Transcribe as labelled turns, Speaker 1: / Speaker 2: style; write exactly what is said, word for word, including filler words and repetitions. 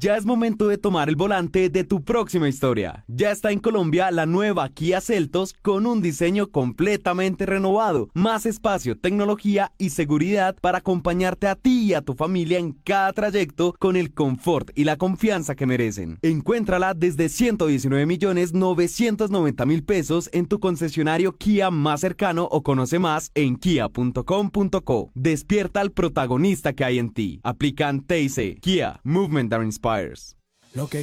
Speaker 1: Ya es momento de tomar el volante de tu próxima historia. Ya está en Colombia la nueva Kia Seltos con un diseño completamente renovado, más espacio, tecnología y seguridad para acompañarte a ti y a tu familia en cada trayecto con el confort y la confianza que merecen. Encuéntrala desde ciento diecinueve millones novecientos noventa mil pesos en tu concesionario Kia más cercano o conoce más en kia punto com punto co. Despierta al protagonista que hay en ti. Aplican T I C. Kia, Movement that Inspires.
Speaker 2: Lo que